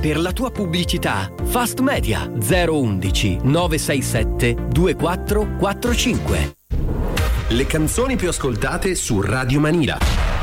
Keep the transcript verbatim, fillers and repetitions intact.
per la tua pubblicità. Fast Media zero undici nove sei sette due quattro quattro cinque. Le canzoni più ascoltate su Radio Manila.